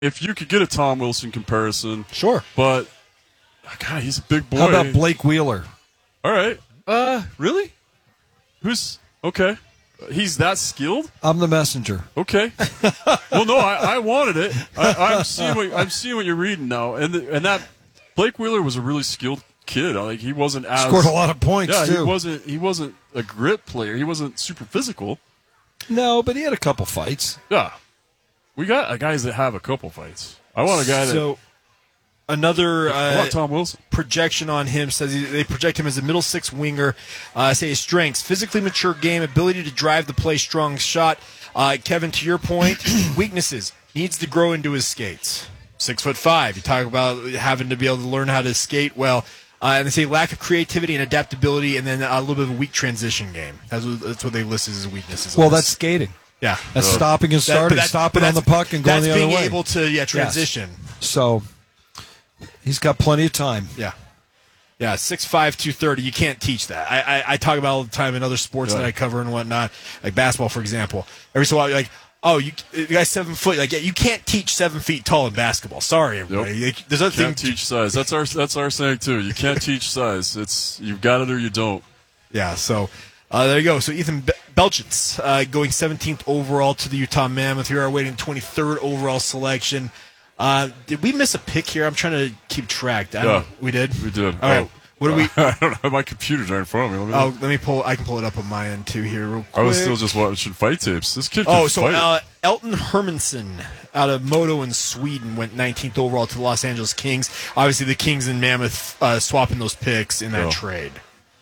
if you could get a Tom Wilson comparison, Sure. but God, he's a big boy. How about Blake Wheeler? All right. Really? Who's okay? He's that skilled? I'm the messenger. Okay. Well, no, I wanted it. I'm seeing what you're reading now, and that Blake Wheeler was a really skilled kid. Like he wasn't as Scored a lot of points too. He wasn't a grit player. He wasn't super physical. No, but he had a couple fights. Yeah, we got guys that have a couple fights. I want a guy that. So another I want Tom Wilson. projection on him says they project him as a middle six winger. Say his strengths: physically mature game, ability to drive the play, strong shot. Kevin, to your point, weaknesses: needs to grow into his skates. 6'5". You talk about having to be able to learn how to skate well. And they say lack of creativity and adaptability, and then a little bit of a weak transition game. That's what they list as weaknesses. Well, that's skating. Yeah. That's stopping and starting, stopping on the puck and going the other way. That's being able to transition. Yes. So he's got plenty of time. Yeah. Yeah, 6'5", 230. You can't teach that. I talk about all the time in other sports that I cover and whatnot, like basketball, for example. Every so often, like, the guy's 7 foot. Like, you can't teach 7 feet tall in basketball. Sorry, everybody. Yep. There's other Can't things. teach size. That's our saying too. You can't teach size. It's you've got it or you don't. Yeah. So there you go. So Ethan Belchitz going 17th overall to the Utah Mammoth. Here are waiting 23rd overall selection. Did we miss a pick here? I'm trying to keep track. We did. We did. All right. What do we? I don't have my computer's right in front of me. Let me pull. I can pull it up on my end too here, real quick. I was still just watching fight tapes. This kid can fight. Elton Hermansson out of Modo in Sweden went 19th overall to the Los Angeles Kings. Obviously, the Kings and Mammoth swapping those picks in that trade.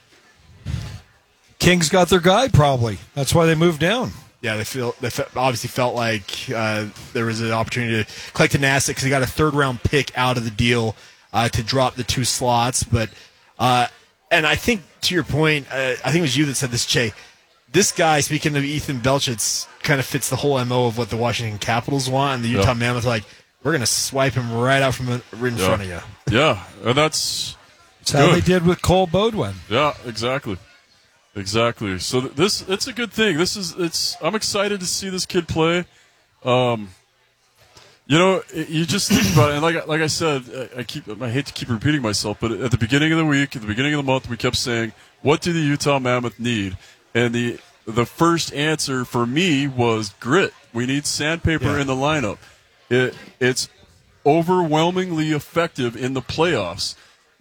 Kings got their guy, probably. That's why they moved down. Yeah, they obviously felt like there was an opportunity to collect an asset because they got a third-round pick out of the deal to drop the 2 slots. But and I think, to your point, I think it was you that said this, Jay. This guy, speaking of Ethan Belchitz, kind of fits the whole MO of what the Washington Capitals want, and the Utah Mammoth are like, we're going to swipe him right out from in front of you. Yeah, and that's how they did with Cole Beaudoin. Yeah, exactly. So it's a good thing. I'm excited to see this kid play. You just think about it, and like I said, I hate to keep repeating myself, but at the beginning of the week, at the beginning of the month, we kept saying, what do the Utah Mammoth need? And the first answer for me was grit. We need sandpaper in the lineup. It's overwhelmingly effective in the playoffs.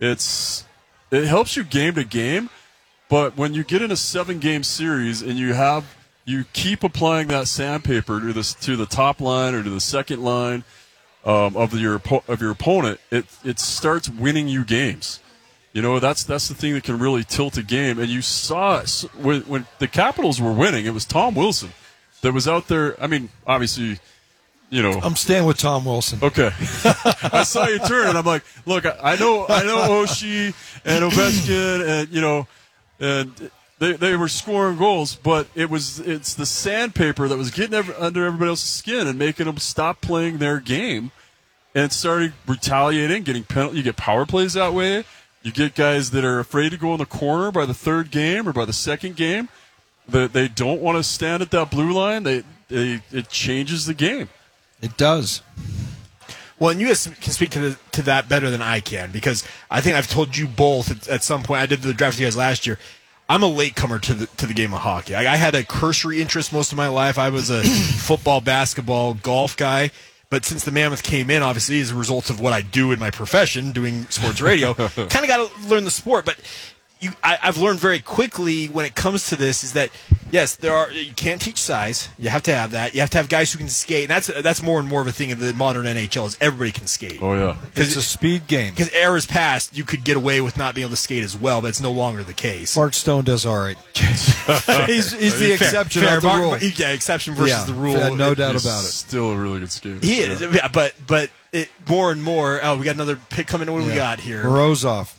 It helps you game to game, but when you get in a 7-game series and you keep applying that sandpaper to the top line or to the second line of your opponent, it starts winning you games. That's the thing that can really tilt a game. And you saw it when the Capitals were winning. It was Tom Wilson that was out there. I mean, obviously, I'm staying with Tom Wilson. Okay. I saw you turn, and I'm like, look, I know Oshie and Ovechkin, and they were scoring goals, but it's the sandpaper that was getting under everybody else's skin and making them stop playing their game and started retaliating, getting penalty. You get power plays that way. You get guys that are afraid to go in the corner by the 3rd game or by the 2nd game. They don't want to stand at that blue line. It changes the game. It does. Well, and you guys can speak to that better than I can, because I think I've told you both at some point. I did the draft with you guys last year. I'm a latecomer to the game of hockey. I had a cursory interest most of my life. I was a football, basketball, golf guy. But since the Mammoth came in, obviously, as a result of what I do in my profession, doing sports radio, kind of got to learn the sport. But I've learned very quickly when it comes to this is that, yes, you can't teach size. You have to have that. You have to have guys who can skate. And that's more and more of a thing in the modern NHL is everybody can skate. Oh, yeah. It's a speed game. Because eras past, you could get away with not being able to skate as well, but it's no longer the case. Mark Stone does all right. he's the exception of the rule. Yeah, exception versus the rule. No doubt He's about it. Still a really good skater. He is. Yeah, but more and more. Oh, we got another pick coming in. What do we got here? Morozov.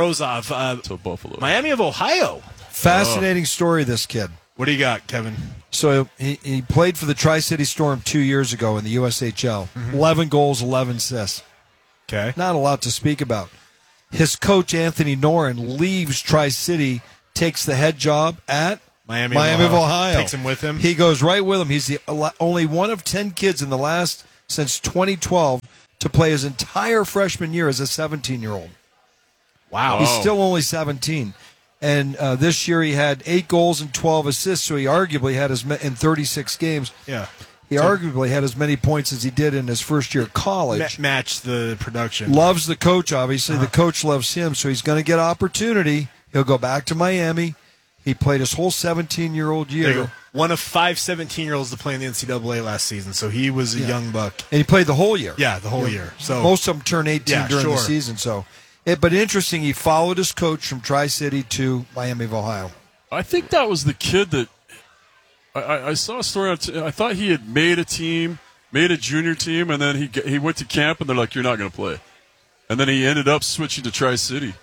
To Buffalo. Miami of Ohio. Fascinating story, this kid. What do you got, Kevin? So he played for the Tri-City Storm 2 years ago in the USHL. 11 goals, 11 assists. Okay. Not a lot to speak about. His coach, Anthony Noren, leaves Tri-City, takes the head job at Miami of Ohio. Takes him with him. He goes right with him. He's the only one of 10 kids in the last since 2012 to play his entire freshman year as a 17-year-old. Wow. He's still only 17. And this year he had 8 goals and 12 assists, so he arguably had in 36 games. Yeah. He arguably had as many points as he did in his first year of college. Match the production. Loves the coach, obviously. The coach loves him, so he's going to get opportunity. He'll go back to Miami. He played his whole 17-year-old year. One of 5 17-year-olds to play in the NCAA last season, so he was a young buck. And he played the whole year. Yeah, the whole year. So most of them turn 18 during the sure. season. So, but interesting, he followed his coach from Tri-City to Miami of Ohio. I think that was the kid that I saw a story. I thought he had made a junior team, and then he went to camp, and they're like, "You're not going to play," and then he ended up switching to Tri-City.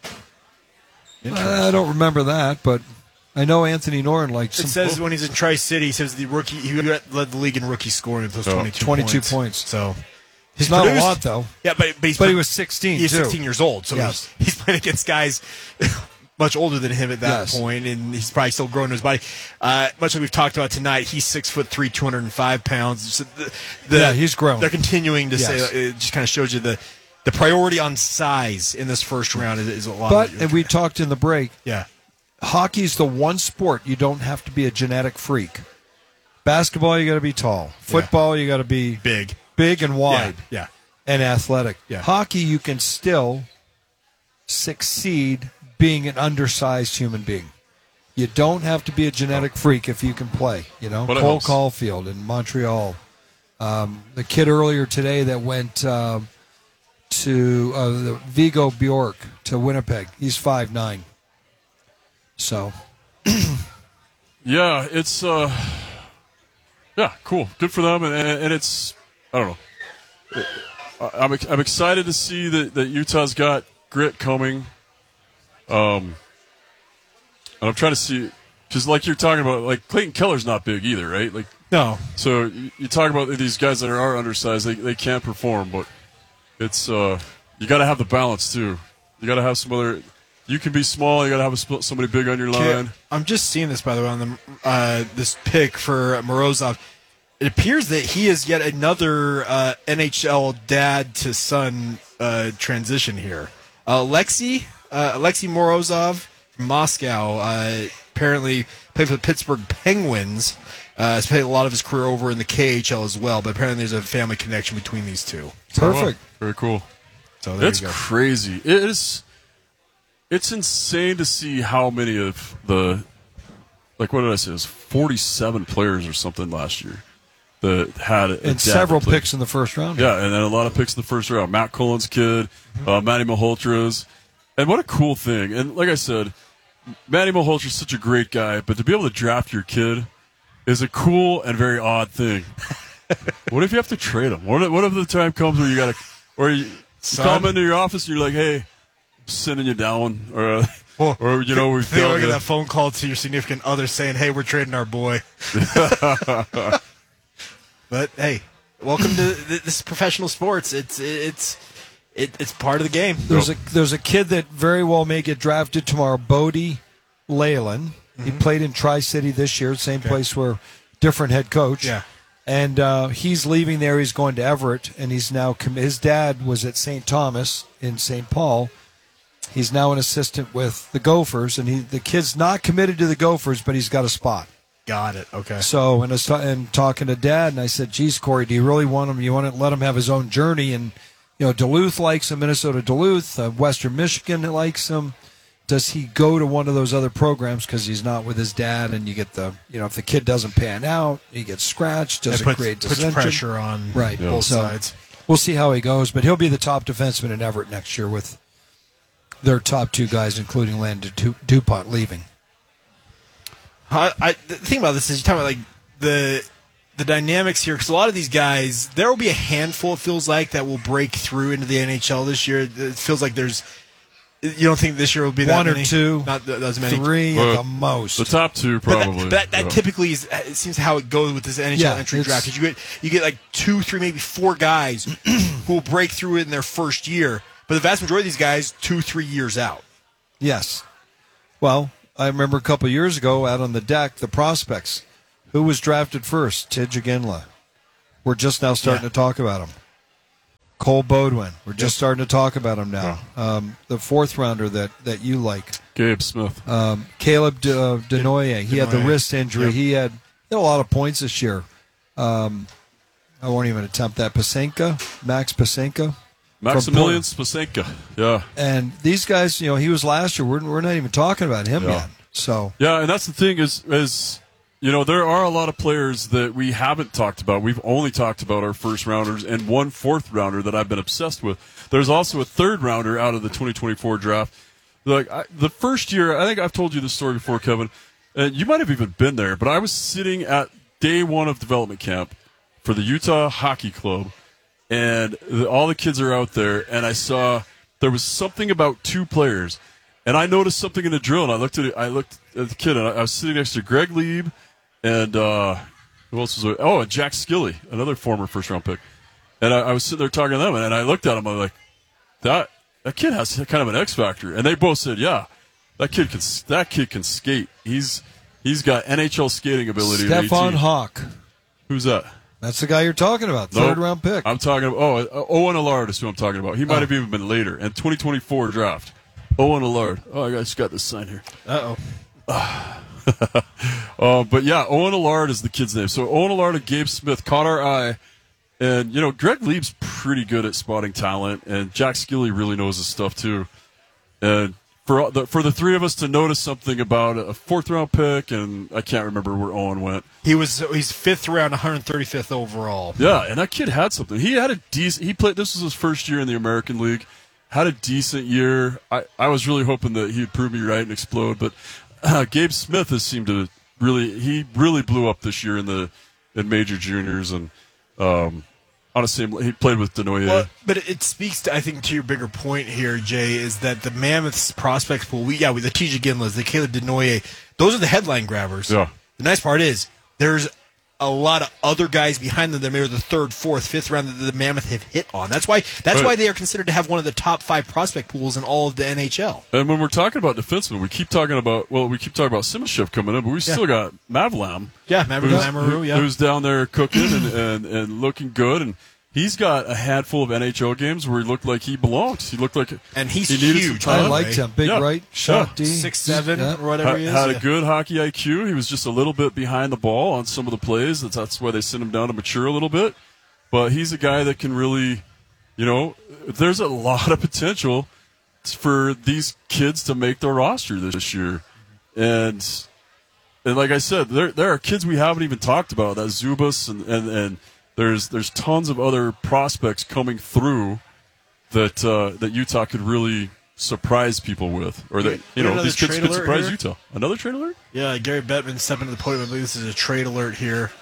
I don't remember that, but I know Anthony Noren liked some. It says when he's in Tri-City, he says he led the league in rookie scoring with those 22 points. So he's not a lot, though. Yeah, but he was 16. He's too. 16 years old, so he's playing against guys much older than him at that point, and he's probably still growing his body. Much like we've talked about tonight, he's 6'3", 205 pounds. So he's grown. They're continuing to say it just kind of shows you the priority on size in this first round is a lot. But and we talked in the break. Yeah. Hockey's the one sport you don't have to be a genetic freak. Basketball, you got to be tall. Football, you got to be big and wide, and athletic. Yeah. Hockey, you can still succeed being an undersized human being. You don't have to be a genetic freak if you can play. You know, Cole Caulfield in Montreal, the kid earlier today that went to the Vigo Bjork to Winnipeg. He's 5'9". So, yeah, it's cool, good for them, and it's I don't know. I'm excited to see that Utah's got grit coming. And I'm trying to see because like you're talking about, like Clayton Keller's not big either, right? Like no. So you talk about these guys that are undersized, they can't perform, but it's you got to have the balance too. You got to have some other. You can be small. You got to have somebody big on your line. I'm just seeing this, by the way, on the this pick for Morozov. It appears that he is yet another NHL dad to son transition here. Alexei Morozov from Moscow apparently played for the Pittsburgh Penguins. Has played a lot of his career over in the KHL as well, but apparently there's a family connection between these two. Perfect. Very cool. So that's crazy. It is. It's insane to see how many of the, like, what did I say? It was 47 players or something last year that had and several picks in the first round. Yeah, and then a lot of picks in the first round. Matt Cullen's kid, Matty Malholtra's, and what a cool thing. And like I said, Matty Malholtra's such a great guy, but to be able to draft your kid is a cool and very odd thing. What if you have to trade him? What if the time comes where you got to, or you come into your office and you're like, hey, sending you down, or you know, we've got to get that phone call to your significant other saying, "Hey, we're trading our boy." But hey, welcome to this professional sports. It's part of the game. There's a kid that very well may get drafted tomorrow, Bodie Leyland. He played in Tri-City this year, same place where different head coach. Yeah. And he's leaving there. He's going to Everett, and he's now his dad was at St. Thomas in St. Paul. He's now an assistant with the Gophers, and the kid's not committed to the Gophers, but he's got a spot. Got it. Okay. So, and talking to Dad, and I said, "Geez, Corey, do you really want him? You want to let him have his own journey?" And Duluth likes him, Minnesota Duluth, Western Michigan likes him. Does he go to one of those other programs because he's not with his dad? And you get if the kid doesn't pan out, he gets scratched. Does it create dissension? Puts pressure on both sides. We'll see how he goes, but he'll be the top defenseman in Everett next year with their top 2 guys, including Landon DuPont, leaving. The thing about this is you talk about like the dynamics here, because a lot of these guys, there will be a handful, it feels like, that will break through into the NHL this year. It feels like there's. You don't think this year will be that one many? Or two, not as many, 3 at the most. The top 2 probably. But that typically is. It seems how it goes with this NHL entry draft. You get like 2, 3, maybe 4 guys who will break through it in their first year. But the vast majority of these guys, 2, 3 years out. Yes. Well, I remember a couple of years ago out on the deck, the prospects. Who was drafted first? Tidge Aginla. We're just now starting to talk about him. Cole Bodwin. We're just starting to talk about him now. The fourth rounder that you like. Gabe Smith. Caleb Denoye. He had the wrist injury. Yep. He had a lot of points this year. I won't even attempt that. Max Pasenka. Maximilian Spasenka. Yeah. And these guys, he was last year. We're not even talking about him yet. So yeah, and that's the thing is there are a lot of players that we haven't talked about. We've only talked about our first rounders and one fourth rounder that I've been obsessed with. There's also a third rounder out of the 2024 draft. The first year, I think I've told you this story before, Kevin, and you might have even been there, but I was sitting at day one of development camp for the Utah Hockey Club, and all the kids are out there, and I saw there was something about two players, and I noticed something in the drill, and I looked at the kid, and I was sitting next to Greg Lieb, and who else was there? Oh, and Jack Skilly, another former first-round pick. And I was sitting there talking to them, and I looked at him. I was like, that kid has kind of an X factor. And they both said, yeah, that kid can skate. He's got NHL skating ability. Stefan Hawk. Who's that? That's the guy you're talking about, third-round pick. I'm talking about, Owen Allard is who I'm talking about. He might have even been later. And 2024 draft. Owen Allard. Oh, I just got this sign here. Uh-oh. But yeah, Owen Allard is the kid's name. So Owen Allard and Gabe Smith caught our eye, and Greg Lieb's pretty good at spotting talent, and Jack Skilly really knows his stuff too. And for the three of us to notice something about a fourth round pick, and I can't remember where Owen went. He's fifth round, 135th overall. Yeah, and that kid had something. He had a decent. He played. This was his first year in the American League. Had a decent year. I was really hoping that he'd prove me right and explode, but. Gabe Smith has seemed to really blew up this year in major juniors, and honestly, he played with Denoye. Well, but it speaks to, I think, to your bigger point here, Jay, is that the Mammoth's prospects pool, with the TJ Ginlas, the Caleb Denoye, those are the headline grabbers. Yeah. The nice part is there's a lot of other guys behind them that maybe the third, fourth, fifth round that the Mammoth have hit on. That's why they are considered to have one of the top 5 prospect pools in all of the NHL. And when we're talking about defensemen, we keep talking about Simashev coming in, but we still got Mavlam. Yeah, Mavlam, who's down there cooking and looking good, and he's got a handful of NHL games where he looked like he belonged. He looked like and he's he huge. I liked him. Big right shot, D. 6'7", or whatever he is. Had a good hockey IQ. He was just a little bit behind the ball on some of the plays. That's why they sent him down to mature a little bit. But he's a guy that can really, there's a lot of potential for these kids to make the roster this year. And like I said, there are kids we haven't even talked about. That Zubas and there's tons of other prospects coming through that Utah could really surprise people with, or that these kids could surprise here? Utah. Another trade alert? Yeah, Gary Bettman stepping to the podium. I believe this is a trade alert here.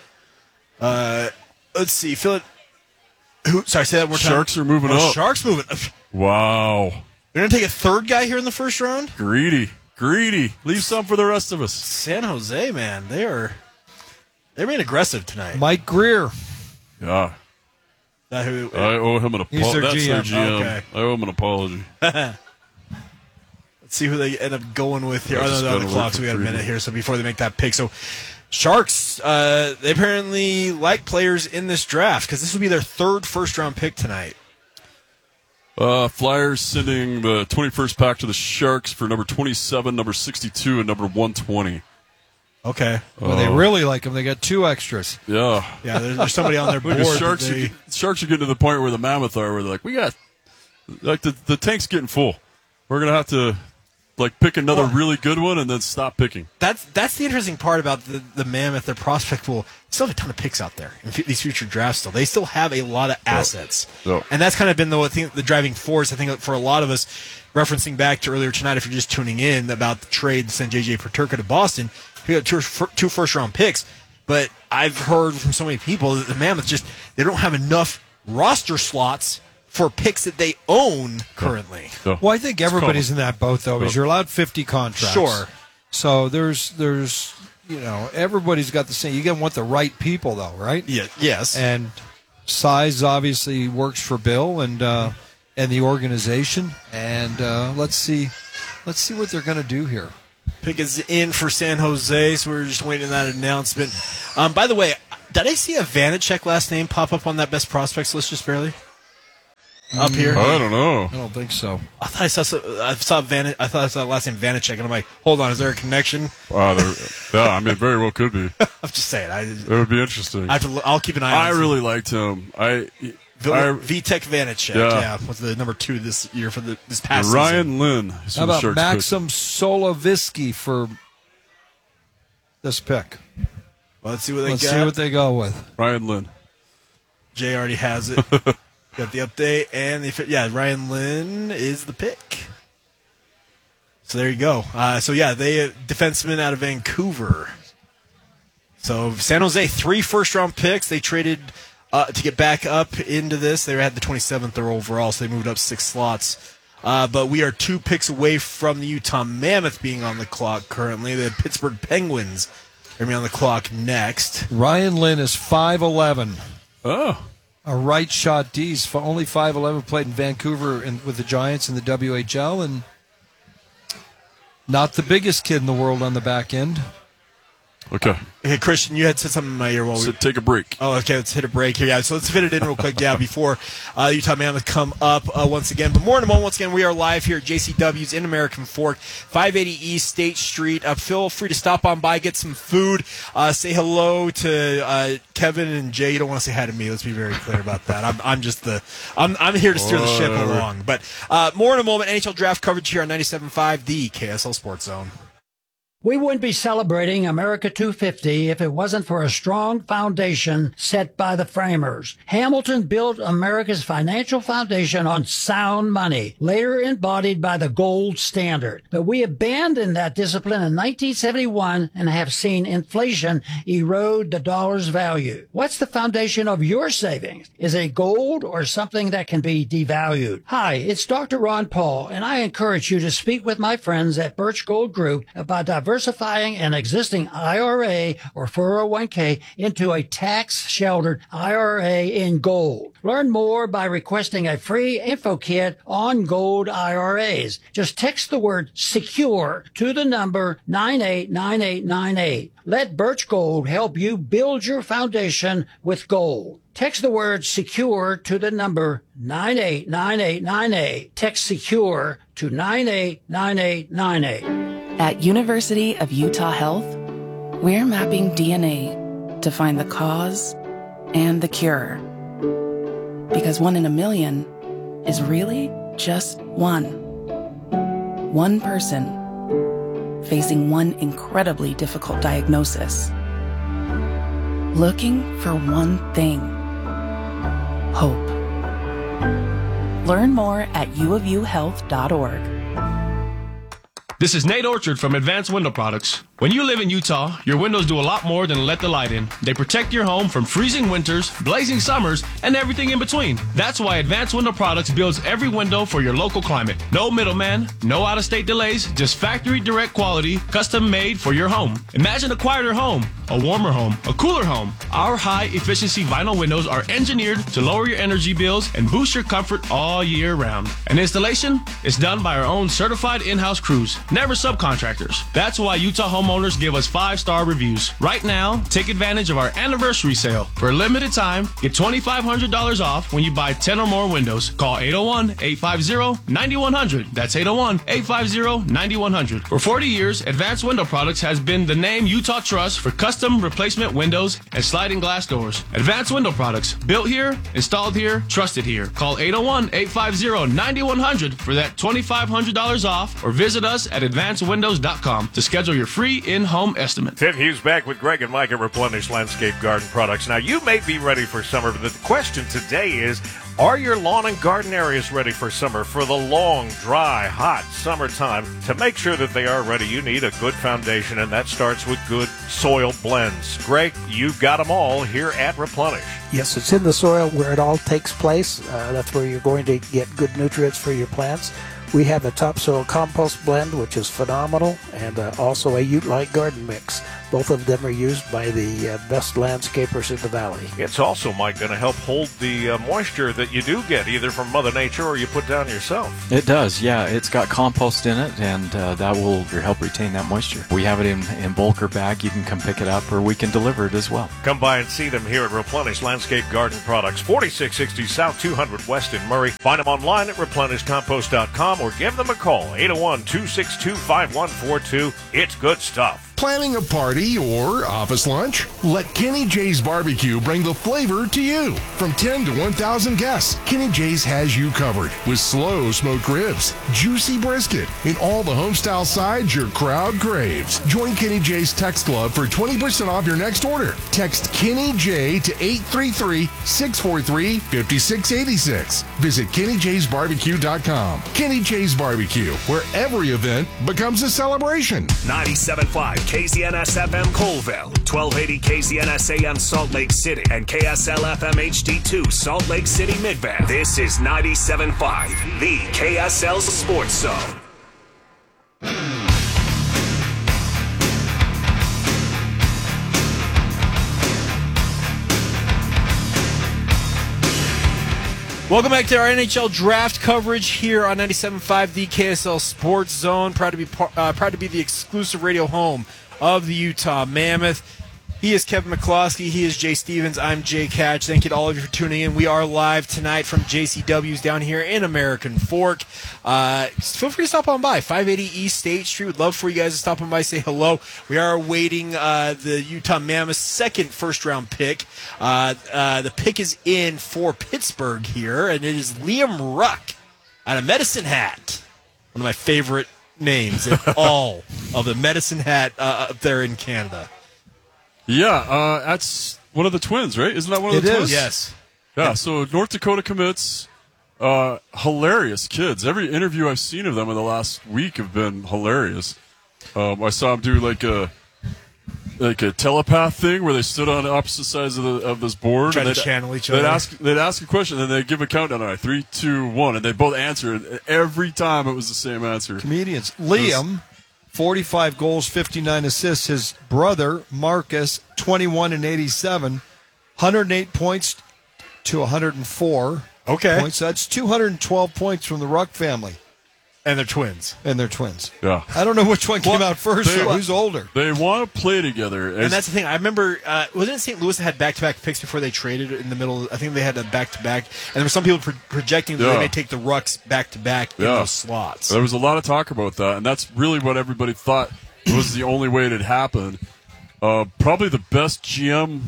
Let's see, Philip. Sorry, say that one more time. Sharks are moving up. Sharks moving. Wow. They're gonna take a third guy here in the first round. Greedy. Leave some for the rest of us. San Jose, man, they're being aggressive tonight. Mike Greer. Yeah. I owe him an apology. He's their That's GM. their GM. Okay. I owe him an apology. Let's see who they end up going with here. Just On the gotta clock, wait so we got a for minute 3 here. So before they make that pick, so Sharks, they apparently like players in this draft because this will be their third first-round pick tonight. Flyers sending the 21st pack to the Sharks for number 27, number 62, and number 120. Okay. Well, they really like him. They got 2 extras. Yeah. Yeah, there's somebody on their board. Look, Sharks are getting to the point where the Mammoth are, where they're like, we got, like, the tank's getting full. We're going to have to, like, pick another really good one and then stop picking. That's the interesting part about the Mammoth, their prospect pool. They still have a ton of picks out there in these future drafts still. They still have a lot of assets. Yeah. And that's kind of been the driving force, I think, for a lot of us, referencing back to earlier tonight, if you're just tuning in, about the trade to send J.J. Peterka to Boston. We got 2 first-round picks, but I've heard from so many people that the Mammoth they don't have enough roster slots for picks that they own currently. Yeah. Well, I think everybody's in that boat, though, because you're allowed 50 contracts. Sure. So there's everybody's got the same. You got to want the right people, though, right? Yeah. Yes. And size obviously works for Bill and the organization. And let's see what they're going to do here. Pick is in for San Jose, so we're just waiting on that announcement. By the way, Did I see a Vanacek last name pop up on that best prospects list just barely? Up here? I don't know. I don't think so. I thought I saw last name Vanacek, and I'm like, hold on, is there a connection? Very well could be. I'm just saying. It would be interesting. I'll keep an eye on it. I really liked him. Vitek Vanacek, Yeah. was the number 2 this year for this past Ryan Lynn. is How who the about Sharks Maxim Solovisky for this pick? Well, let's see what they Let's got. see what they go with. picked. Ryan Lynn. Jay already has it. Got the update, and Ryan Lynn is the pick. So there you go. They defenseman out of Vancouver. So San Jose, 3 first-round picks. They traded to get back up into this. They had the 27th overall, so they moved up 6 slots. But we are 2 picks away from the Utah Mammoth being on the clock currently. The Pittsburgh Penguins are going to be on the clock next. Ryan Lynn is 5'11". Oh. A right shot D. He's only 5'11", played in Vancouver with the Giants in the WHL, and not the biggest kid in the world on the back end. Okay. Hey, Christian, you had said something in my ear while So take a break. Oh, okay. Let's hit a break here. Yeah, so let's fit it in real quick. Yeah, before Utah Mammoth come up once again. But more in a moment. Once again, we are live here at JCW's in American Fork, 580 East State Street. Feel free to stop on by, get some food, say hello to Kevin and Jay. You don't want to say hi to me. Let's be very clear about that. I'm here to steer the ship along. But more in a moment. NHL draft coverage here on 97.5, the KSL Sports Zone. We wouldn't be celebrating America 250 if it wasn't for a strong foundation set by the framers. Hamilton built America's financial foundation on sound money, later embodied by the gold standard. But we abandoned that discipline in 1971 and have seen inflation erode the dollar's value. What's the foundation of your savings? Is it gold or something that can be devalued? Hi, it's Dr. Ron Paul, and I encourage you to speak with my friends at Birch Gold Group about diversifying an existing IRA or 401k into a tax-sheltered IRA in gold. Learn more by requesting a free info kit on gold IRAs. Just text the word SECURE to the number 989898. Let Birch Gold help you build your foundation with gold. Text the word SECURE to the number 989898. Text SECURE to 989898. At University of Utah Health, we're mapping DNA to find the cause and the cure. Because 1 in a million is really just one. One person facing one incredibly difficult diagnosis. Looking for one thing: hope. Learn more at uofuhealth.org. This is Nate Orchard from Advanced Window Products. When you live in Utah, your windows do a lot more than let the light in. They protect your home from freezing winters, blazing summers, and everything in between. That's why Advanced Window Products builds every window for your local climate. No middleman, no out-of-state delays, just factory direct quality, custom made for your home. Imagine a quieter home, a warmer home, a cooler home. Our high-efficiency vinyl windows are engineered to lower your energy bills and boost your comfort all year round. And installation is done by our own certified in-house crews, never subcontractors. That's why Utah homeowners give us 5-star reviews. Right now, take advantage of our anniversary sale. For a limited time, get $2,500 off when you buy 10 or more windows. Call 801-850-9100. That's 801-850-9100. For 40 years, Advanced Window Products has been the name Utah trusts for custom replacement windows and sliding glass doors. Advanced Window Products, built here, installed here, trusted here. Call 801-850-9100 for that $2,500 off, or visit us at advancedwindows.com to schedule your free in-home estimate. Tim Hughes back with Greg and Mike at Replenish Landscape Garden Products. Now, you may be ready for summer, but the question today is, are your lawn and garden areas ready for summer? For the long, dry, hot summertime, to make sure that they are ready, you need a good foundation, and that starts with good soil blends. Greg, you've got them all here at Replenish. Yes, it's in the soil where it all takes place. That's where you're going to get good nutrients for your plants. We have a topsoil compost blend, which is phenomenal, and also a Ute-like garden mix. Both of them are used by the best landscapers in the valley. It's also, Mike, going to help hold the moisture that you do get, either from Mother Nature or you put down yourself. It does, yeah. It's got compost in it, and that will help retain that moisture. We have it in bulk or bag. You can come pick it up, or we can deliver it as well. Come by and see them here at Replenish Landscape Garden Products, 4660 South 200 West in Murray. Find them online at replenishcompost.com or give them a call, 801-262-5142. It's good stuff. Planning a party or office lunch? Let Kenny J's Barbecue bring the flavor to you. From 10 to 1,000 guests, Kenny J's has you covered with slow smoked ribs, juicy brisket, and all the homestyle sides your crowd craves. Join Kenny J's Text Club for 20% off your next order. Text Kenny J to 833-643-5686. Visit KennyJ'sBarbecue.com. Kenny J's Barbecue, where every event becomes a celebration. 97.5 KZNS FM Colville, 1280 KZNS AM Salt Lake City, and KSL FM HD2 Salt Lake City Midvale. This is 97.5, the KSL Sports Zone. Welcome back to our NHL draft coverage here on 97.5, the KSL Sports Zone. Proud to be the exclusive radio home of the Utah Mammoth. He is Kevin McCloskey. He is Jay Stevens. I'm Jay Catch. Thank you to all of you for tuning in. We are live tonight from JCW's down here in American Fork. Feel free to stop on by, 580 East State Street. Would love for you guys to stop on by, say hello. We are awaiting the Utah Mammoth's second first-round pick. The pick is in for Pittsburgh here, and it is Liam Ruck out of Medicine Hat. One of my favorite names in all of the Medicine Hat up there in Canada. Yeah, that's one of the Twins, right? Isn't that one of the Twins? Yes. Yeah, so North Dakota commits. Hilarious kids. Every interview I've seen of them in the last week have been hilarious. I saw them do like a telepath thing where they stood on opposite sides of this board. Try to channel each other. They'd ask a question, and they'd give a countdown. All right, 3, 2, 1, and they both answer. And every time it was the same answer. Comedians. Liam, 45 goals, 59 assists. His brother, Marcus, 21 and 87, 108 points to 104 points. That's 212 points from the Ruck family. And they're twins. Yeah. I don't know which one came out first. Who's older? They want to play together. And that's the thing. I remember, wasn't it St. Louis that had back-to-back picks before they traded in the middle? I think they had a back-to-back. And there were some people projecting that they may take the Rucks back-to-back in those slots. There was a lot of talk about that, and that's really what everybody thought was the only way it had happened. Probably the best GM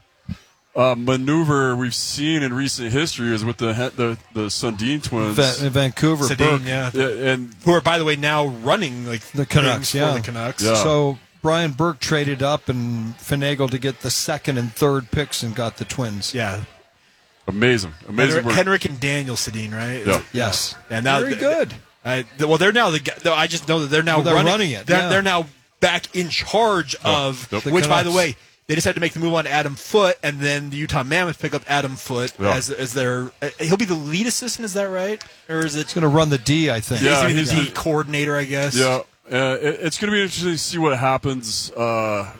maneuver we've seen in recent history is with the Sundin twins in Vancouver. Sundin, Burke. and who are, by the way, now running like the Canucks. The Canucks. Yeah. So Brian Burke traded up and finagled to get the second and third picks and got the Twins. Yeah, amazing work. Henrik and Daniel Sedin, right? Yeah. Yes, and now very good. Well, they're now I just know that they're now running it. They're now back in charge of which, by the way. They just had to make the move on Adam Foote, and then the Utah Mammoth pick up Adam Foote as their. He'll be the lead assistant, is that right? Or is it? He's going to run the D, I think. Yeah, he's the D coordinator, I guess. Yeah, it's going to be interesting to see what happens. With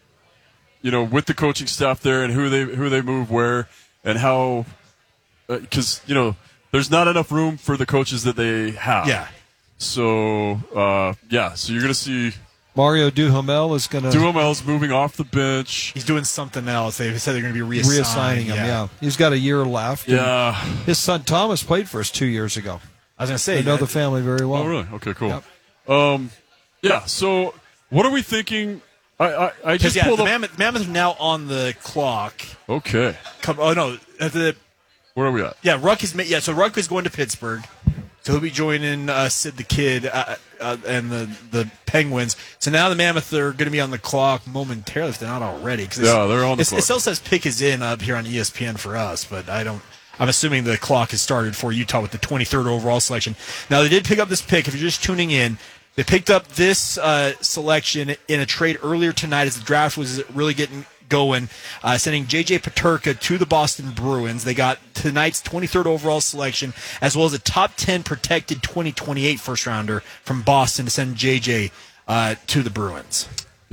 the coaching staff there and who they move where and how, because there's not enough room for the coaches that they have. Yeah. So so you're going to see. Mario Duhamel is going to... Duhamel's moving off the bench. He's doing something else. They said they're going to be reassigning him, yeah. He's got a year left. Yeah. His son Thomas played for us 2 years ago. I was going to say... I know the family very well. Oh, really? Okay, cool. Yep. So what are we thinking? I just pulled up... Mammoth are now on the clock. Okay. Where are we at? Yeah, Ruck is... Yeah, so Ruck is going to Pittsburgh. So he'll be joining Sid the Kid and the Penguins. So now the Mammoth are going to be on the clock momentarily, if they're not already. They're on the clock. It still says pick is in up here on ESPN for us, but I'm assuming the clock has started for Utah with the 23rd overall selection. Now, they did pick up this pick. If you're just tuning in, they picked up this selection in a trade earlier tonight as the draft was really getting going, sending J.J. Peterka to the Boston Bruins. They got tonight's 23rd overall selection, as well as a top 10 protected 2028 first-rounder from Boston to send J.J. To the Bruins. Yeah.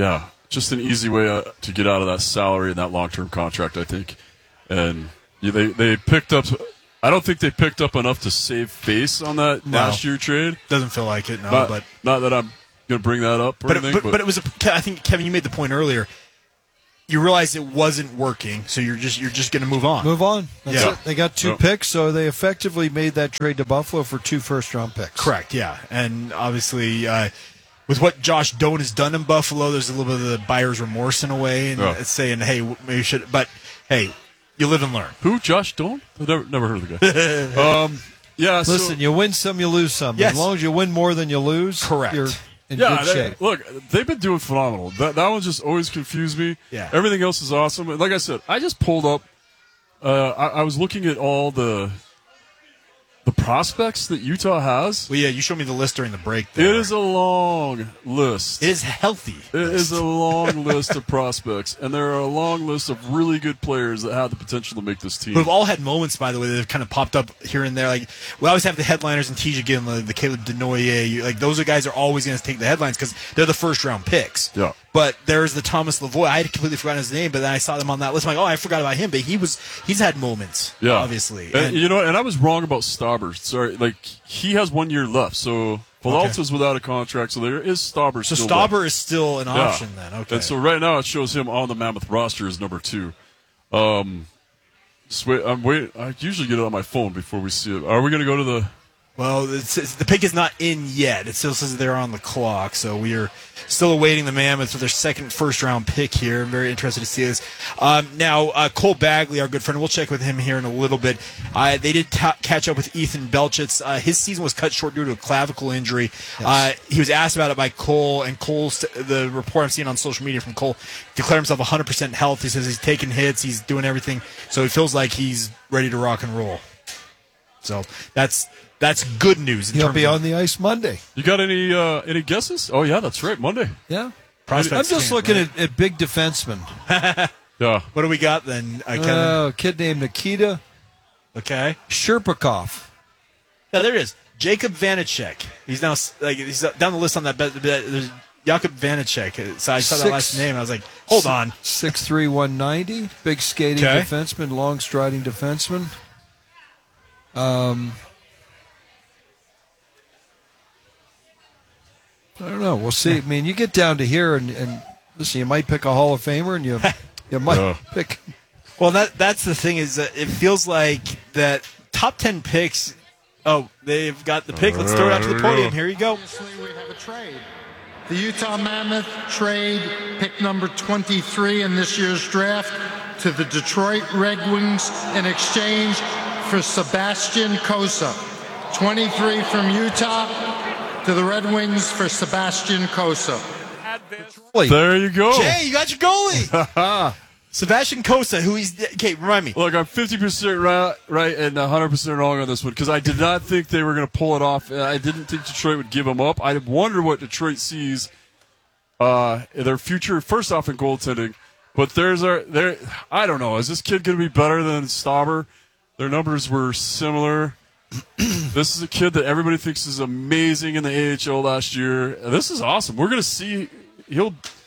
just an easy way to get out of that salary and that long-term contract, I think. And they picked up. I don't think they picked up enough to save face on that last year trade. Doesn't feel like it, no. But not that I'm going to bring that up or anything. But it was. I think, Kevin, you made the point earlier. You realized it wasn't working, so you're just going to move on. Move on. That's it. They got 2 Yeah. picks, so they effectively made that trade to Buffalo for 2 first-round picks. Correct, yeah. And obviously, with what Josh Doan has done in Buffalo, there's a little bit of the buyer's remorse in a way, and saying, hey, maybe you should. But, hey, you live and learn. Who? Josh Doan? I've never heard of the guy. Yeah. Listen, you win some, you lose some. Yes. As long as you win more than you lose, correct. You're in good shape. Look, they've been doing phenomenal. That one just always confused me. Yeah. Everything else is awesome. And like I said, I just pulled up. I was looking at all the prospects that Utah has. Well, yeah, you showed me the list during the break there. It is a long list. It is healthy. It is a long list of prospects, and there are a long list of really good players that have the potential to make this team. Who have all had moments, by the way, that have kind of popped up here and there. Like, we always have the headliners and Tija Ginn, the Caleb Denoyer. Like, those are guys are always going to take the headlines because they're the first-round picks. Yeah. But there's the Thomas Lavoie. I had completely forgotten his name, but then I saw them on that list. I'm like, oh, I forgot about him. But he's had moments, obviously. And and I was wrong about Stauber. Sorry, like, he has 1 year left, so Peralta's without a contract, so there is Stauber So still Stauber left. is still an option then. Okay. And so right now it shows him on the Mammoth roster as number 2. I'm waiting. I usually get it on my phone before we see it. Are we going to go to the... Well, the pick is not in yet. It still says they're on the clock, so we are still awaiting the Mammoths for their second first-round pick here. I'm very interested to see this. Now, Cole Bagley, our good friend, we'll check with him here in a little bit. They did catch up with Ethan Belchitz. His season was cut short due to a clavicle injury. Yes. He was asked about it by Cole, and the report I'm seeing on social media from Cole declared himself 100% health. He says he's taking hits, he's doing everything, so it feels like he's ready to rock and roll. So that's good news. He'll be on the ice Monday. You got any guesses? Oh, yeah, that's right, Monday. Yeah. Prospects I'm just looking at big defensemen. Yeah. What do we got then, Kevin? A kid named Nikita. Okay. Sherpakov. Yeah, there it is. Jacob Vanacek. He's now he's down the list on that. There's Jakub Vanacek. So I saw that last name. I was like, hold on. 6'3", 190. Big skating defenseman, long striding defenseman. I don't know. We'll see. I mean, you get down to here, and listen, you might pick a Hall of Famer, and you might pick. Well, that's the thing is that it feels like that top 10 picks. Oh, they've got the pick. Let's throw it out to the podium. Here you go. Obviously, we have a trade. The Utah Mammoth trade pick number 23 in this year's draft to the Detroit Red Wings in exchange for Sebastian Cossa. 23 from Utah to the Red Wings for Sebastian Cossa. There you go. Jay, you got your goalie. Sebastian Cossa, who he's... Okay, remind me. Look, I'm 50% right and 100% wrong on this one because I did not think they were going to pull it off. I didn't think Detroit would give him up. I wonder what Detroit sees their future, first off, in goaltending. But I don't know. Is this kid going to be better than Stauber? Their numbers were similar. This is a kid that everybody thinks is amazing in the AHL last year. This is awesome. We're going to see. He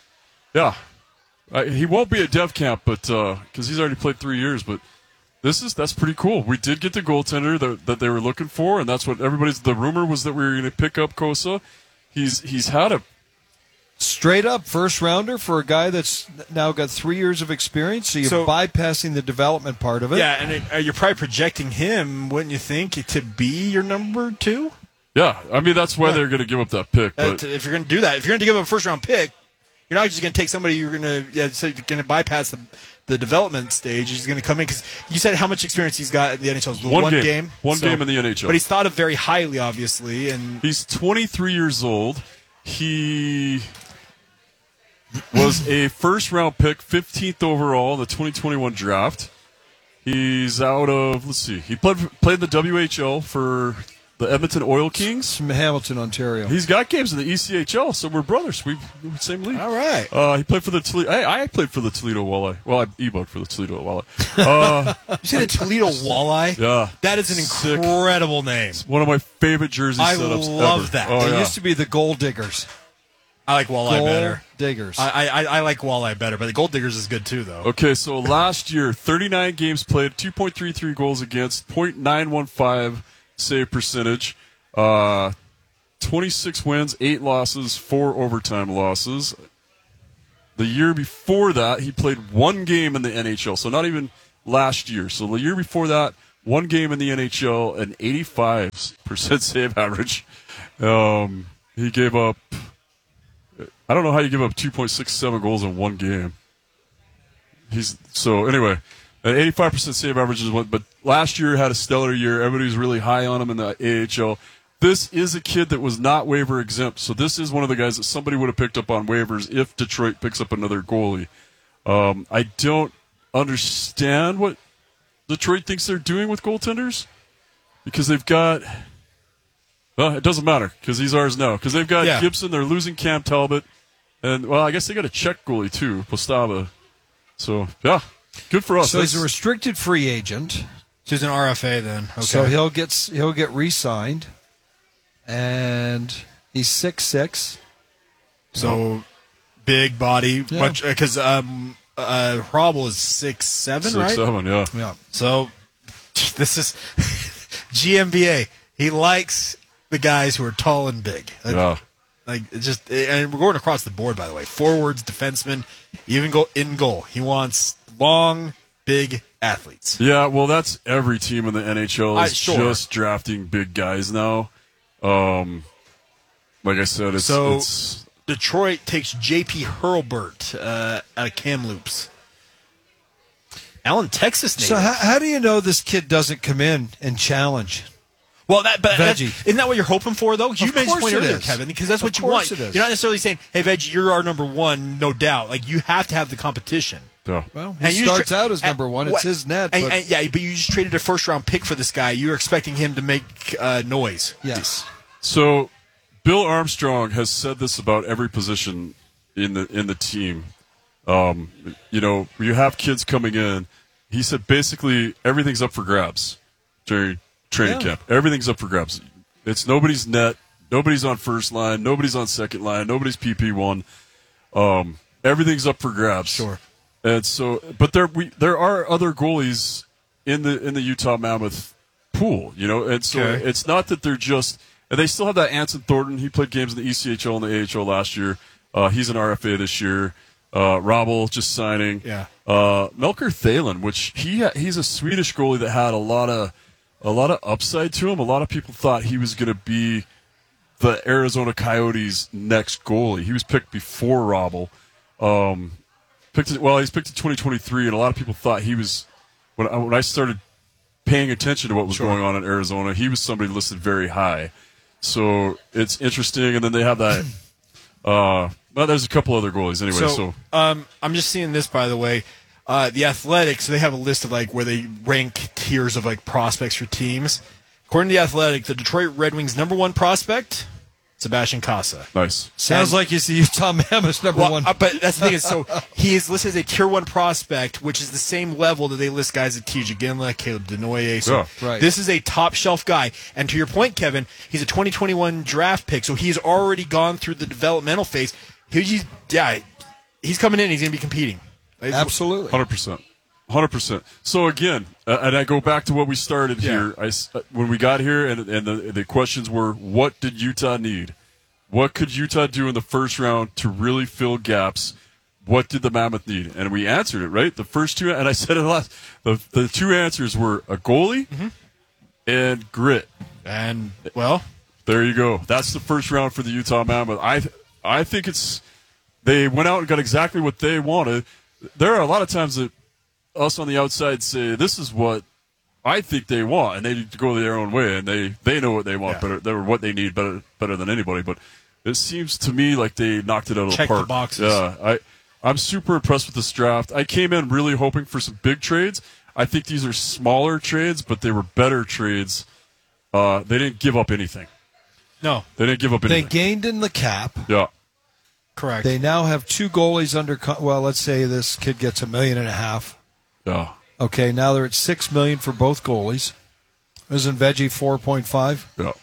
won't be at Dev Camp, but because he's already played 3 years. But that's pretty cool. We did get the goaltender that they were looking for, and that's what the rumor was that we were going to pick up Cossa. He's had a straight up first rounder for a guy that's now got 3 years of experience. So you're bypassing the development part of it. Yeah, and you're probably projecting him, wouldn't you think, to be your number 2? Yeah, I mean that's why they're going to give up that pick. But if you're going to do that, if you're going to give up a first round pick, you're not just going to take somebody you're going to bypass the development stage. He's going to come in because you said how much experience he's got in the NHL. One game. One game in the NHL. But he's thought of very highly, obviously, and he's 23 years old. He was a first-round pick, 15th overall in the 2021 draft. He's out of, he played in the WHL for the Edmonton Oil Kings. From Hamilton, Ontario. He's got games in the ECHL, so we're brothers. We're same league. All right. He played for the Toledo. I played for the Toledo Walleye. Well, I e-booked for the Toledo Walleye. You said the Toledo Walleye? Yeah. That is an incredible name. It's one of my favorite jersey setups I love ever. that. They used to be the Gold Diggers. I like Walleye Gold better. Diggers. I like Walleye better, but the Gold Diggers is good too, though. Okay, so last year, 39 games played, 2.33 goals against, .915 save percentage, 26 wins, 8 losses, 4 overtime losses. The year before that, he played 1 game in the NHL, so not even last year. So the year before that, 1 game in the NHL, an 85% save average. He gave up, I don't know how you give up 2.67 goals in 1 game. Anyway, an 85% save average is one, but last year had a stellar year. Everybody was really high on him in the AHL. This is a kid that was not waiver exempt, so this is one of the guys that somebody would have picked up on waivers if Detroit picks up another goalie. I don't understand what Detroit thinks they're doing with goaltenders, because they've got... Well, it doesn't matter, because he's ours now. Because they've got Gibson, they're losing Cam Talbot, and, well, I guess they got a Czech goalie, too, Postava. So, yeah, good for us. So he's a restricted free agent. So he's an RFA then. Okay. So he'll get re-signed, and he's 6'6". So big body, because Hrabal is 6'7", right? 6'7", Yeah. So this is GMBA. He likes the guys who are tall and big. And we're going across the board, by the way. Forwards, defensemen, even in goal. He wants long, big athletes. Yeah, well, that's every team in the NHL is just drafting big guys now. Like I said, it's Detroit takes J.P. Hurlburt out of Kamloops. Allen, Texas native. So how do you know this kid doesn't come in and challenge? Well, isn't that what you're hoping for, though? You made this point earlier, Kevin, because that's what you want. You're not necessarily saying, hey, Veggie, you're our number one, no doubt. Like, you have to have the competition. Yeah. Well, he starts out as number one. It's his net. But you just traded a first-round pick for this guy. You're expecting him to make noise. Yes. So Bill Armstrong has said this about every position in the team. You have kids coming in. He said basically everything's up for grabs during training camp. Everything's up for grabs. It's nobody's net. Nobody's on first line. Nobody's on second line. Nobody's PP1. Everything's up for grabs. Sure. And so, but there are other goalies in the Utah Mammoth pool, and so it's not that they're just. And they still have that Anson Thornton. He played games in the ECHL and the AHL last year. He's an RFA this year. Rabel just signing. Yeah. Melker Thalen, which he's a Swedish goalie that had a lot of upside to him. A lot of people thought he was going to be the Arizona Coyotes' next goalie. He was picked before Rabel. He's picked in 2023, and a lot of people thought he was. When I started paying attention to what was going on in Arizona, he was somebody listed very high. So it's interesting, and then they have that. There's a couple other goalies anyway. So I'm just seeing this, by the way. The Athletics, they have a list of where they rank tiers of prospects for teams. According to the Athletic, the Detroit Red Wings' number one prospect, Sebastian Casa. Nice. Sounds like he's the Utah Mammoth's number one. But that's the thing is, so he is listed as a tier one prospect, which is the same level that they list guys like TJ Ginla, Caleb Denoye. So this is a top shelf guy. And to your point, Kevin, he's a 2021 draft pick, so he's already gone through the developmental phase. He's coming in. He's going to be competing. Absolutely. 100%. So again, and I go back to what we started here. When we got here, and the questions were, what did Utah need? What could Utah do in the first round to really fill gaps? What did the Mammoth need? And we answered it, right? The first two, and I said it last. The two answers were a goalie and grit. And there you go. That's the first round for the Utah Mammoth. I think they went out and got exactly what they wanted. There are a lot of times that us on the outside say, this is what I think they want, and they need to go their own way, and they know what they want better. They were what they need better than anybody. But it seems to me like they knocked it out of the park. Check the boxes. Yeah, I'm super impressed with this draft. I came in really hoping for some big trades. I think these are smaller trades, but they were better trades. They didn't give up anything. No. They didn't give up anything. They gained in the cap. Yeah. Correct. They now have two goalies under. Let's say this kid gets $1.5 million. Yeah. Okay, now they're at $6 million for both goalies. Isn't Veggie 4.5? Yeah.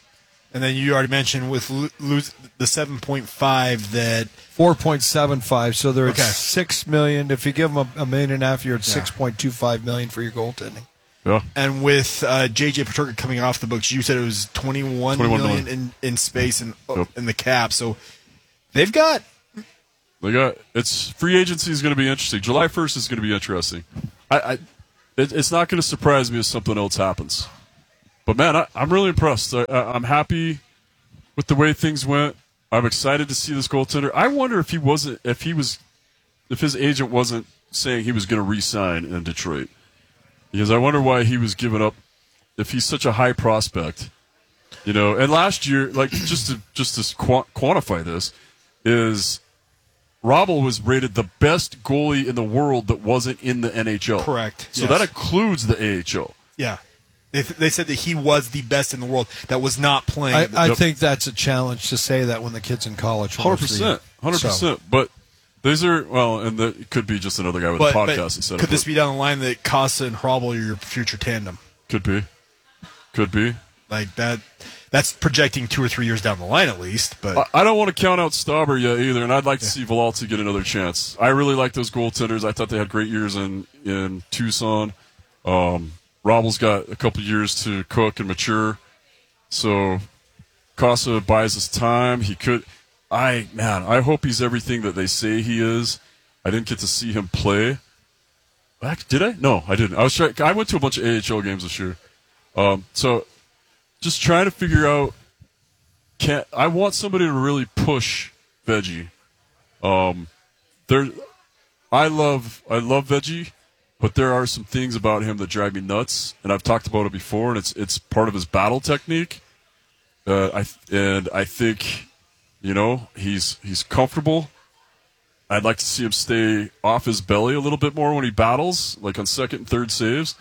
And then you already mentioned with lose the 7.5 that 4.75. So they're Okay. at $6 million. If you give them $1.5 million, you're at $6.25 million for your goaltending. Yeah. And with J.J. Peterka coming off the books, you said it was $21 million in space and in the cap. So they've got. It's free agency is going to be interesting. July 1st is going to be interesting. It's not going to surprise me if something else happens. But man, I'm really impressed. I'm happy with the way things went. I'm excited to see this goaltender. I wonder if his agent wasn't saying he was going to re-sign in Detroit. Because I wonder why he was giving up if he's such a high prospect. And last year, like just to quantify this, is Robel was rated the best goalie in the world that wasn't in the NHL. Correct. So that includes the AHL. Yeah. They said that he was the best in the world that was not playing. I think that's a challenge to say that when the kid's in college. 100%. 100%. But these are, and it could be just another guy with a podcast instead of. Could this be down the line that Casa and Hrabal are your future tandem? Could be. Like that. That's projecting 2 or 3 years down the line at least. But I don't want to count out Stauber yet either, and I'd like to see Villalta get another chance. I really like those goaltenders. I thought they had great years in Tucson. Robel's got a couple years to cook and mature. So Casa buys us time. He could. I hope he's everything that they say he is. I didn't get to see him play. Did I? No, I didn't. I went to a bunch of AHL games this year. So just trying to figure out. I want somebody to really push Veggie. I love Veggie, but there are some things about him that drive me nuts, and I've talked about it before. And it's part of his battle technique. I think, he's comfortable. I'd like to see him stay off his belly a little bit more when he battles, like on second and third saves.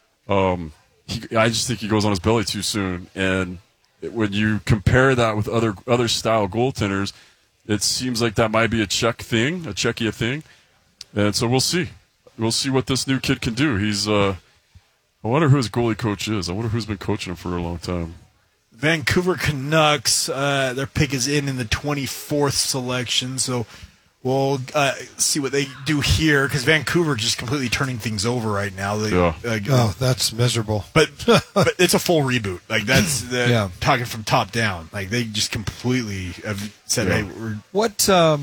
I just think he goes on his belly too soon, and when you compare that with other style goaltenders, it seems like that might be a Czechia thing, and so we'll see. We'll see what this new kid can do. He's I wonder who his goalie coach is. I wonder who's been coaching him for a long time. Vancouver Canucks, their pick is in the 24th selection, so we'll see what they do here, because Vancouver just completely turning things over right now. That's miserable. But it's a full reboot. Like that's talking from top down. Like they just completely have said, "Hey, what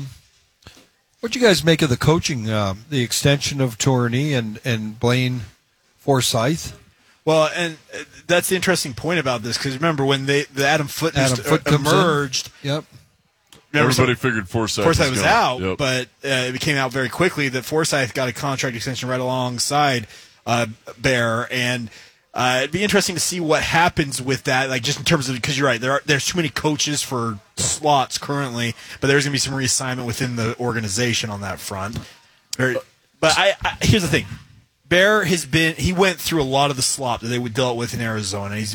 you guys make of the coaching, the extension of Tourney and Blaine Forsyth?" Well, and that's the interesting point about this, because remember when the Adam Foote emerged. Yep. Everybody figured Forsyth was out, but it became out very quickly that Forsyth got a contract extension right alongside Bear, and it'd be interesting to see what happens with that. Like just in terms of, because you're right, there's too many coaches for slots currently, but there's going to be some reassignment within the organization on that front. But here's the thing. Bear he went through a lot of the slop that they dealt with in Arizona. It's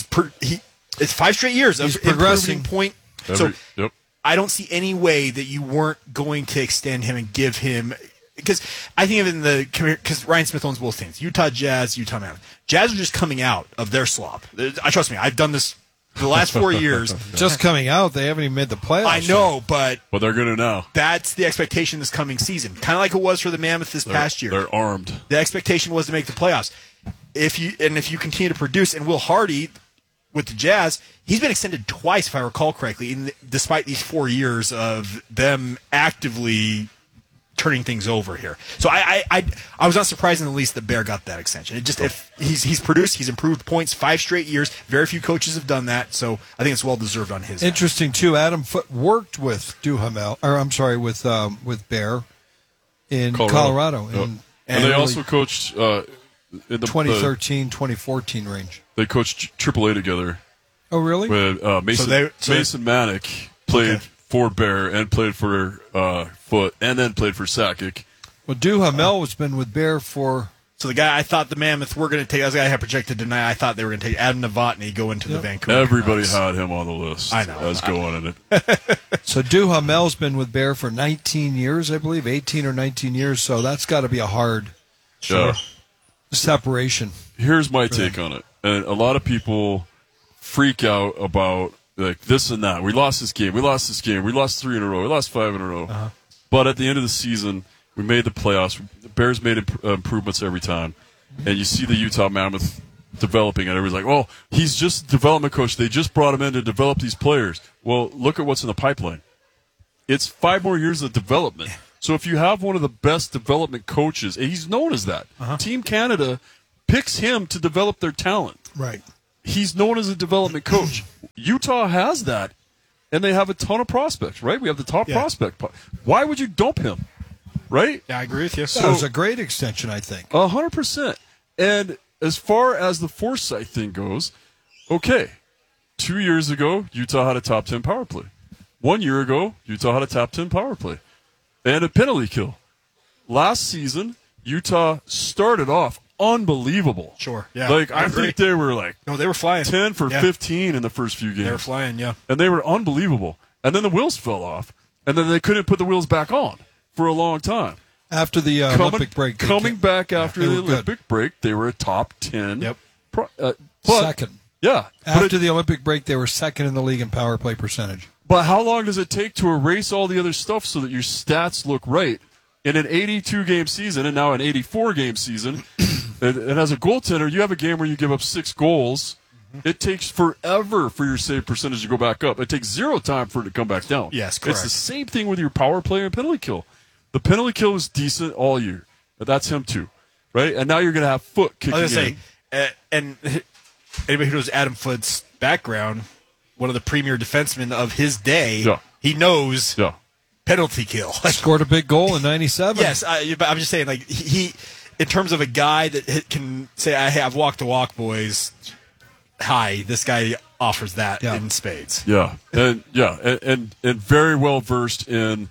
5 straight years of progressing point. I don't see any way that you weren't going to extend him and give him, because I think of it because Ryan Smith owns both teams, Utah Jazz, Utah Mammoth. Jazz are just coming out of their slop. Trust me, I've done this for the last 4 years. Just coming out, they haven't even made the playoffs. I know, but they're going to now. That's the expectation this coming season. Kind of like it was for the Mammoth this past year. They're armed. The expectation was to make the playoffs. If you continue to produce, and Will Hardy with the Jazz, he's been extended twice, if I recall correctly, despite these 4 years of them actively turning things over here. So I was not surprised in the least that Bear got that extension. It just, if he's produced, he's improved points 5 straight years. Very few coaches have done that, so I think it's well deserved on his Interesting end. too. Adam Foote worked with with Bear in Colorado. And they also coached in the 2013-2014 range. They coached AAA together. Oh, really? With Mason Manick played for Bear and played for Foote, and then played for Sakic. Well, Duhamel has been with Bear for. So the guy I thought the Mammoth were going to take, as I had projected tonight, I thought they were going to take Adam Novotny, go into the Vancouver. Everybody had him on the list. I know. As going in it. So Duhamel's been with Bear for 19 years, I believe, 18 or 19 years. So that's got to be a hard separation. Here's my take on it. And a lot of people freak out about like this and that. We lost this game. We lost this game. We lost 3 in a row. We lost 5 in a row. Uh-huh. But at the end of the season, we made the playoffs. The Bears made improvements every time. And you see the Utah Mammoth developing, and everybody's like, "Oh, he's just a development coach. They just brought him in to develop these players." Well, look at what's in the pipeline. It's 5 more years of development. So if you have one of the best development coaches, and he's known as that, Team Canada picks him to develop their talent. Right. He's known as a development coach. Utah has that, and they have a ton of prospects, right? We have the top prospect. Why would you dump him, right? Yeah, I agree with you. That was a great extension, I think. 100%. And as far as the foresight thing goes, okay, 2 years ago, Utah had a top 10 power play. 1 year ago, Utah had a top 10 power play and a penalty kill. Last season, Utah started off unbelievable. Sure. Yeah. Like, I think they were like they were flying 10 for 15 in the first few games. They were flying, yeah. And they were unbelievable. And then the wheels fell off, and then they couldn't put the wheels back on for a long time. After the Olympic break. Coming back after the Olympic break, they were a top 10. Yep. Second. Yeah. After the Olympic break, they were second in the league in power play percentage. But how long does it take to erase all the other stuff so that your stats look right? In an 82-game season and now an 84-game season, and as a goaltender, you have a game where you give up 6 goals. It takes forever for your save percentage to go back up. It takes 0 time for it to come back down. Yes, correct. It's the same thing with your power play and penalty kill. The penalty kill was decent all year. But that's him too, right? And now you're going to have Foote kicking in. I was going to say, and anybody who knows Adam Foote's background, one of the premier defensemen of his day, he knows penalty kill. Scored a big goal in 97. Yes, but I'm just saying, like, he in terms of a guy that can say, I've walked the walk, boys. Hi, this guy offers that in spades. Yeah, and very well versed in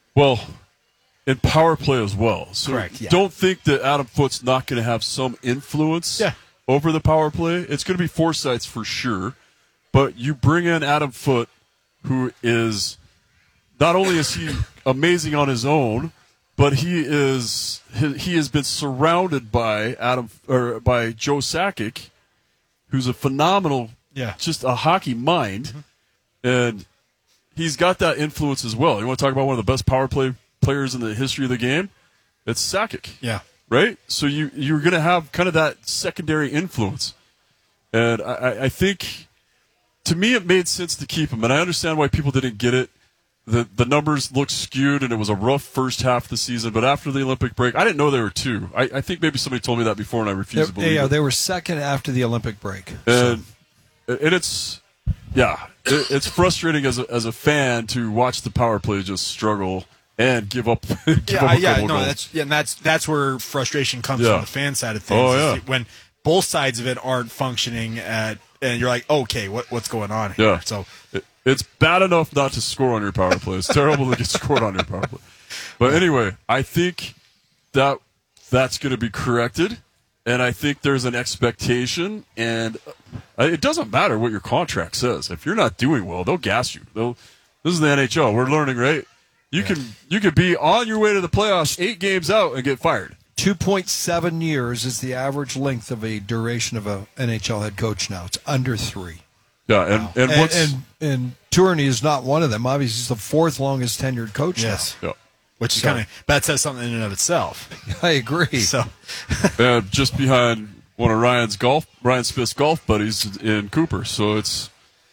power play as well. So correct. Yeah. Don't think that Adam Foote's not going to have some influence over the power play. It's going to be Forsyth's for sure, but you bring in Adam Foote, who is not only is he amazing on his own, but he has been surrounded by by Joe Sakic, who's a phenomenal, just a hockey mind, and he's got that influence as well. You want to talk about one of the best power play players in the history of the game? It's Sakic. Yeah. Right? So you're going to have kind of that secondary influence. And I think, to me, it made sense to keep him. And I understand why people didn't get it. The numbers looked skewed, and it was a rough first half of the season. But after the Olympic break, I didn't know they were 2. I think maybe somebody told me that before, and I refused to believe it. Yeah, they were second after the Olympic break. And it's frustrating as a fan to watch the power play just struggle and give up. That's where frustration comes from the fan side of things. Oh, yeah. When both sides of it aren't functioning, and you're like, okay, what's going on here? Yeah. So it's bad enough not to score on your power play. It's terrible to get scored on your power play. But anyway, I think that's going to be corrected, and I think there's an expectation, and it doesn't matter what your contract says. If you're not doing well, they'll gas you. This is the NHL. We're learning, right? You could be on your way to the playoffs 8 games out and get fired. 2.7 years is the average length of a duration of a NHL head coach now. It's under 3. Yeah, and Tourney is not one of them. Obviously, he's the 4th longest tenured coach now. Yeah. Which is that says something in and of itself. I agree. So, just behind one of Ryan Smith's golf buddies in Cooper. So it's,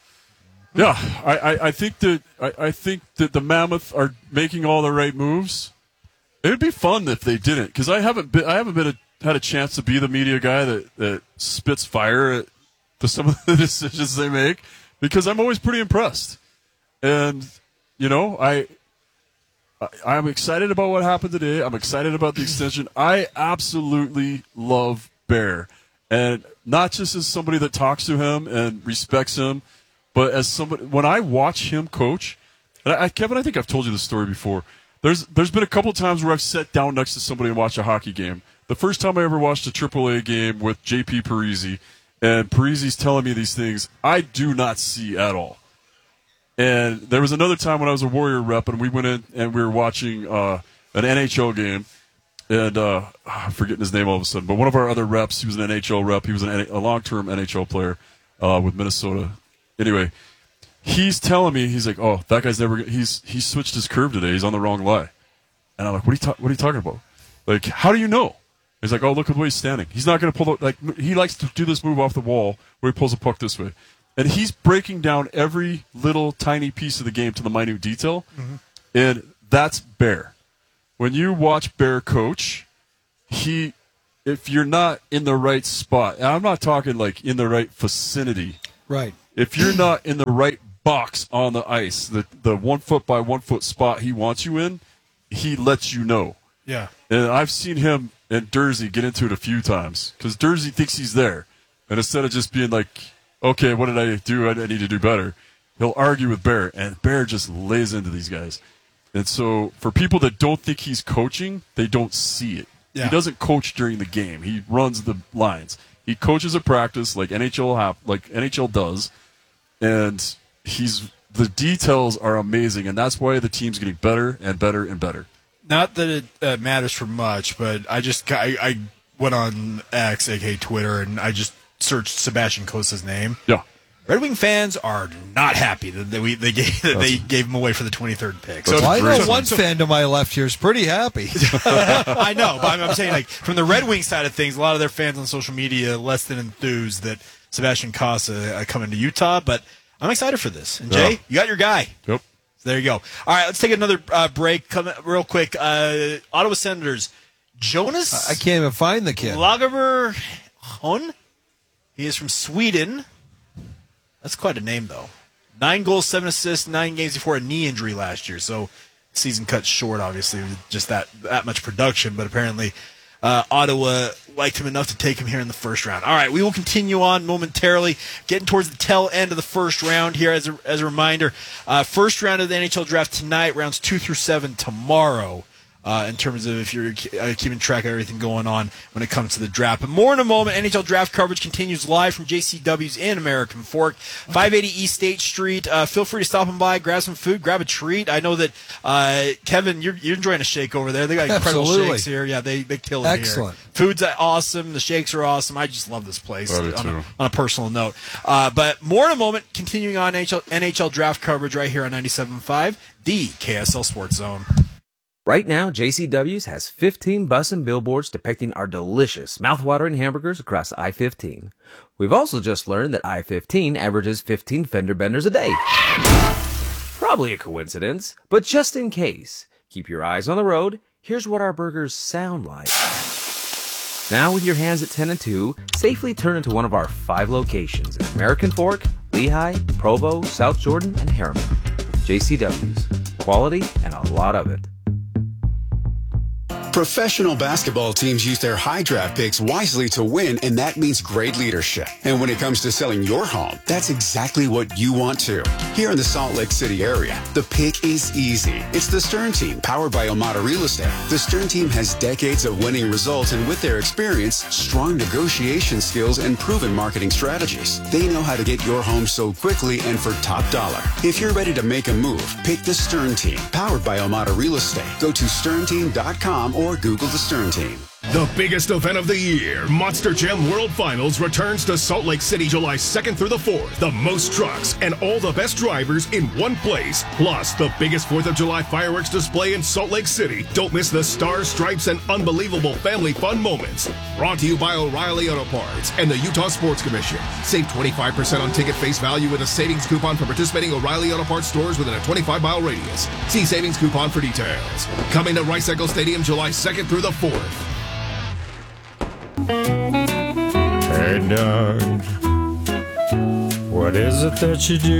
I think that the Mammoth are making all the right moves. It'd be fun if they didn't, because I haven't had a chance to be the media guy that spits fire at some of the decisions they make, because I'm always pretty impressed. And I'm excited about what happened today. I'm excited about the extension. I absolutely love Bear, and not just as somebody that talks to him and respects him, but as somebody, when I watch him coach, and Kevin, I think I've told you this story before. There's been a couple of times where I've sat down next to somebody and watched a hockey game. The first time I ever watched a AAA game with JP Parise, and Parise's telling me these things I do not see at all. And there was another time when I was a Warrior rep, and we went in and we were watching an NHL game, and I'm forgetting his name all of a sudden, but one of our other reps, he was an NHL rep, he was a long-term NHL player with Minnesota. Anyway, he's telling me, he's like, oh, that guy's never. He switched his curve today. He's on the wrong lie. And I'm like, what are you talking about? Like, how do you know? He's like, oh, look at the way he's standing. He's not going to pull the, like, he likes to do this move off the wall where he pulls the puck this way. And he's breaking down every little tiny piece of the game to the minute detail. Mm-hmm. And that's Bear. When you watch Bear coach, if you're not in the right spot, and I'm not talking like in the right vicinity. Right. If you're not in the right box on the ice, the 1 foot by 1 foot spot he wants you in, he lets you know. Yeah. And I've seen him and Dursey get into it a few times because Dursey thinks he's there. And instead of just being like, okay, what did I do? I need to do better. He'll argue with Bear, and Bear just lays into these guys. And so for people that don't think he's coaching, they don't see it. Yeah. He doesn't coach during the game. He runs the lines. He coaches at practice like NHL does. And the details are amazing, and that's why the team's getting better and better and better. Not that it matters for much, but I went on X, aka Twitter, and I just searched Sebastian Costa's name. Yeah. Red Wing fans are not happy that they gave him away for the 23rd pick. So I know one fan to my left here is pretty happy. I know, but I'm saying, like, from the Red Wing side of things, a lot of their fans on social media less than enthused that Sebastian Costa coming to Utah, but I'm excited for this. And Jay, you got your guy. Yep. So there you go. All right, let's take another break. Come real quick. Ottawa Senators, Jonas. I can't even find the kid. Lagerberg. He is from Sweden. That's quite a name, though. 9 goals, 7 assists, 9 games before a knee injury last year. So season cut short, obviously, with just that much production. But apparently Ottawa liked him enough to take him here in the first round. All right, we will continue on momentarily, getting towards the tail end of the first round here. As a reminder, first round of the NHL draft tonight, rounds 2 through 7 tomorrow. In terms of if you're keeping track of everything going on when it comes to the draft. But more in a moment. NHL draft coverage continues live from JCW's in American Fork, 580 East State Street. Feel free to stop in by, grab some food, grab a treat. I know that, Kevin, you're enjoying a shake over there. They got incredible shakes here. Yeah, they kill it here. Excellent. Food's awesome. The shakes are awesome. I just love this place on a personal note. But more in a moment, continuing on NHL draft coverage right here on 97.5, the KSL Sports Zone. Right now, JCW's has 15 bus and billboards depicting our delicious, mouth-watering hamburgers across I-15. We've also just learned that I-15 averages 15 fender benders a day. Probably a coincidence, but just in case, keep your eyes on the road. Here's what our burgers sound like. Now, with your hands at 10 and 2, safely turn into one of our 5 locations in American Fork, Lehigh, Provo, South Jordan, and Harriman. JCW's. Quality and a lot of it. Professional basketball teams use their high draft picks wisely to win, and that means great leadership. And when it comes to selling your home, that's exactly what you want to. Here in the Salt Lake City area, the pick is easy. It's the Stern Team, powered by Omada Real Estate. The Stern Team has decades of winning results, and with their experience, strong negotiation skills, and proven marketing strategies, they know how to get your home sold quickly and for top dollar. If you're ready to make a move, pick the Stern Team, powered by Omada Real Estate. Go to sternteam.com or Google the Stern Team. The biggest event of the year, Monster Jam World Finals, returns to Salt Lake City July 2nd through the 4th. The most trucks and all the best drivers in one place. Plus, the biggest 4th of July fireworks display in Salt Lake City. Don't miss the stars, stripes, and unbelievable family fun moments. Brought to you by O'Reilly Auto Parts and the Utah Sports Commission. Save 25% on ticket face value with a savings coupon for participating O'Reilly Auto Parts stores within a 25-mile radius. See savings coupon for details. Coming to Rice Eccles Stadium July 2nd through the 4th. Hey, Doug, what is it that you do?